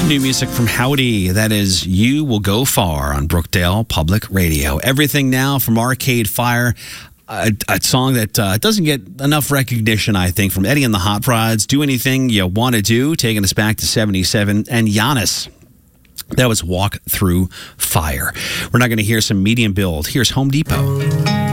New music from Howdy. That is You Will Go Far on Brookdale Public Radio. Everything Now from Arcade Fire. A song that doesn't get enough recognition, I think, from Eddie and the Hot Rods. Do Anything You Want to Do, taking us back to 77. And Giannis. That was Walk Through Fire. We're not going to hear some medium build. Here's Home Depot.